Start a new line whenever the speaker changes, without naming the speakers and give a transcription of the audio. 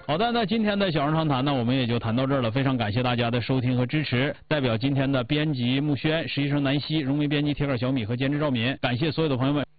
好的，那今天的小人长谈呢，我们也就谈到这儿了。非常感谢大家的收听和支持。代表今天的编辑木轩、实习生南希、荣媒编辑铁杆小米和监制赵敏，感谢所有的朋友们。